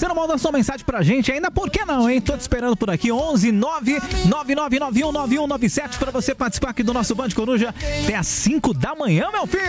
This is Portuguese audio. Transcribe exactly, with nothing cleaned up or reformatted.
não manda sua mensagem pra gente ainda? Por que não, hein? Tô te esperando por aqui. onze nove nove nove nove um nove um nove sete pra você participar aqui do nosso Band Coruja até às cinco da manhã, meu filho.